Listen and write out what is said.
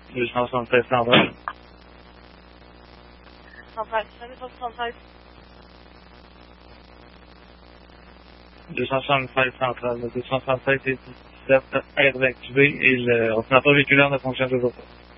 276 central. Central, 276. 276 central. Le 276 et 17 est réactivé et l'ordinateur véhiculaire ne fonctionne toujours pas.